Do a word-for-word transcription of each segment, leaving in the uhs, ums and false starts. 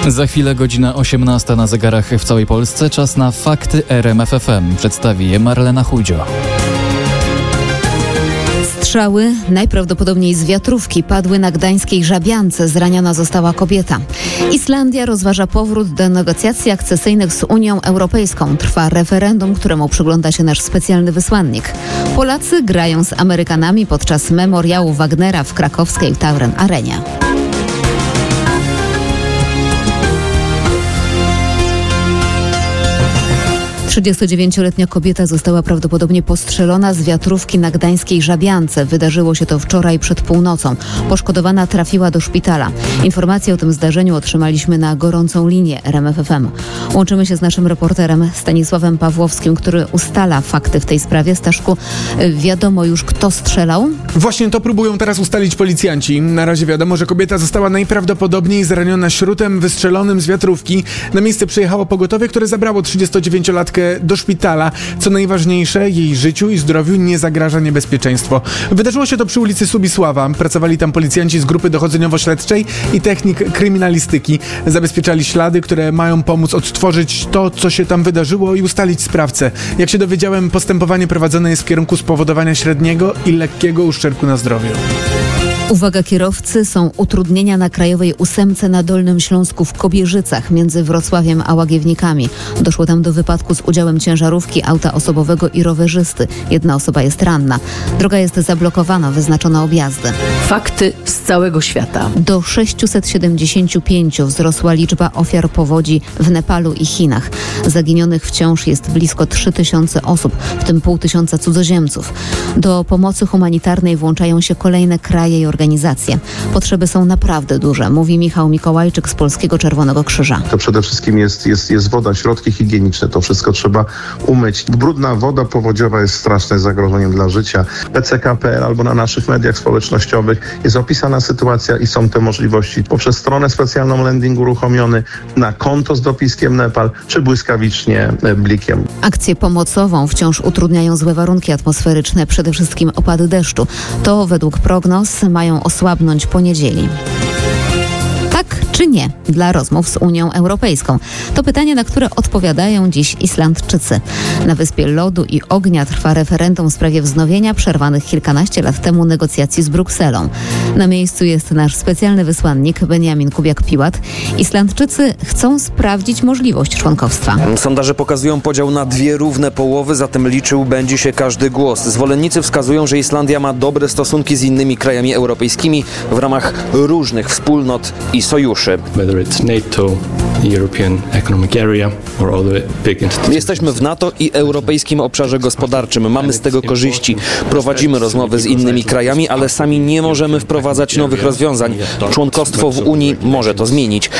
Za chwilę godzina osiemnasta na zegarach w całej Polsce. Czas na fakty R M F F M. Przedstawi je Marlena Chudzio. Strzały, najprawdopodobniej z wiatrówki, padły na gdańskiej Żabiance. Zraniona została kobieta. Islandia rozważa powrót do negocjacji akcesyjnych z Unią Europejską. Trwa referendum, któremu przygląda się nasz specjalny wysłannik. Polacy grają z Amerykanami podczas memoriału Wagnera w krakowskiej Tauron Arenie. trzydziestodziewięcioletnia kobieta została prawdopodobnie postrzelona z wiatrówki na gdańskiej Żabiance. Wydarzyło się to wczoraj przed północą. Poszkodowana trafiła do szpitala. Informacje o tym zdarzeniu otrzymaliśmy na gorącą linię R M F F M. Łączymy się z naszym reporterem Stanisławem Pawłowskim, który ustala fakty w tej sprawie. Staszku, wiadomo już, kto strzelał? Właśnie to próbują teraz ustalić policjanci. Na razie wiadomo, że kobieta została najprawdopodobniej zraniona śrutem wystrzelonym z wiatrówki. Na miejsce przyjechało pogotowie, które zabrało trzydziestodziewięciolatkę do szpitala. Co najważniejsze, jej życiu i zdrowiu nie zagraża niebezpieczeństwo. Wydarzyło się to przy ulicy Subisława. Pracowali tam policjanci z grupy dochodzeniowo-śledczej i technik kryminalistyki. Zabezpieczali ślady, które mają pomóc odtworzyć to, co się tam wydarzyło i ustalić sprawcę. Jak się dowiedziałem, postępowanie prowadzone jest w kierunku spowodowania średniego i lekkiego uszczerbku na zdrowiu. Uwaga kierowcy, są utrudnienia na Krajowej Ósemce na Dolnym Śląsku w Kobierzycach między Wrocławiem a Łagiewnikami. Doszło tam do wypadku z udziałem ciężarówki, auta osobowego i rowerzysty. Jedna osoba jest ranna. Droga jest zablokowana, wyznaczono objazdy. Fakty z całego świata. Do sześciuset siedemdziesięciu pięciu wzrosła liczba ofiar powodzi w Nepalu i Chinach. Zaginionych wciąż jest blisko trzy tysiące osób, w tym pół tysiąca cudzoziemców. Do pomocy humanitarnej włączają się kolejne kraje i organizacje. Organizacje. Potrzeby są naprawdę duże, mówi Michał Mikołajczyk z Polskiego Czerwonego Krzyża. To przede wszystkim jest, jest, jest woda, środki higieniczne, to wszystko trzeba umyć. Brudna woda powodziowa jest strasznym zagrożeniem dla życia. P C K kropka P L albo na naszych mediach społecznościowych jest opisana sytuacja i są te możliwości. Poprzez stronę specjalną landing uruchomiony, na konto z dopiskiem Nepal, czy błyskawicznie blikiem. Akcję pomocową wciąż utrudniają złe warunki atmosferyczne, przede wszystkim opady deszczu. To według prognoz mają osłabnąć po niedzieli. Tak czy nie dla rozmów z Unią Europejską? To pytanie, na które odpowiadają dziś Islandczycy. Na Wyspie Lodu i Ognia trwa referendum w sprawie wznowienia przerwanych kilkanaście lat temu negocjacji z Brukselą. Na miejscu jest nasz specjalny wysłannik Beniamin Kubiak-Piłat. Islandczycy chcą sprawdzić możliwość członkowstwa. Sondaże pokazują podział na dwie równe połowy, zatem liczył będzie się każdy głos. Zwolennicy wskazują, że Islandia ma dobre stosunki z innymi krajami europejskimi w ramach różnych wspólnot i sojuszy. Jesteśmy w NATO i Europejskim Obszarze Gospodarczym. Mamy z tego korzyści. Prowadzimy rozmowy z innymi krajami, ale sami nie możemy wprowadzać nowych rozwiązań. Członkostwo w Unii może to zmienić.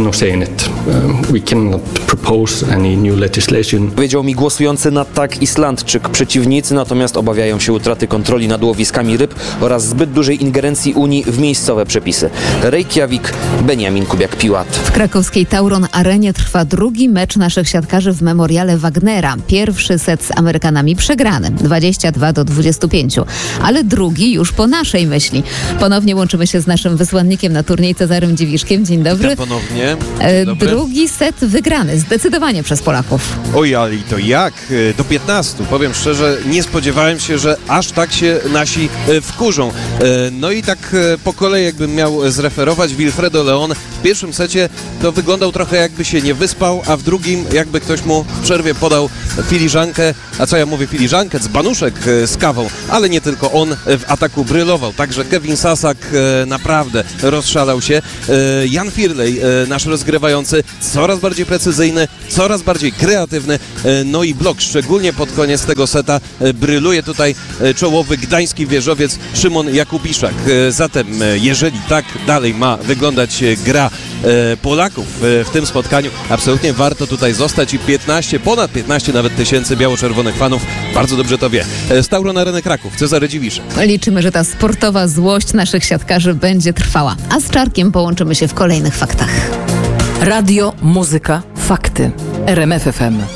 Powiedział mi głosujący na tak Islandczyk. Przeciwnicy natomiast obawiają się utraty kontroli nad łowiskami ryb oraz zbyt dużej ingerencji Unii w miejscowe przepisy. Reykjavik, Beniamin Kubiak-Piłat. W krakowskiej Tauron Arenie trwa drugi mecz naszych siatkarzy w memoriale Wagnera. Pierwszy set z Amerykanami przegrany, dwadzieścia dwa do dwudziestu pięciu, ale drugi już po naszej myśli. Ponownie łączymy się z naszym wysłannikiem na turniej Cezarym Dziwiszkiem. Dzień dobry. Witam ponownie. Dzień dobry. Drugi set wygrany, zdecydowanie przez Polaków. Oj, ale i to jak? Do piętnastu. Powiem szczerze, nie spodziewałem się, że aż tak się nasi wkurzą. No i tak po kolei, jakbym miał zreferować, Wilfredo Leon w pierwszym secie to wyglądał trochę, jakby się nie wyspał, a w drugim jakby ktoś mu w przerwie podał filiżankę, a co ja mówię filiżankę, dzbanuszek z kawą, ale nie tylko on w ataku brylował, także Kevin Sasak naprawdę rozszalał się. Jan Firley, nasz rozgrywający, coraz bardziej precyzyjny, coraz bardziej kreatywny, no i blok, szczególnie pod koniec tego seta bryluje tutaj czołowy gdański wieżowiec Szymon Jakubiszak. Zatem jeżeli tak dalej ma wyglądać gra Polaków w tym spotkaniu, absolutnie warto tutaj zostać i piętnaście, ponad piętnaście nawet tysięcy biało-czerwonych fanów bardzo dobrze to wie. Z Tauron Areny Kraków, Cezary Dziwisz. Liczymy, że ta sportowa złość naszych siatkarzy będzie trwała. A z Czarkiem połączymy się w kolejnych faktach. Radio, muzyka, fakty. R M F F M.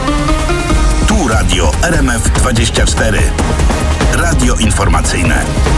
Tu Radio R M F dwadzieścia cztery. Radio informacyjne.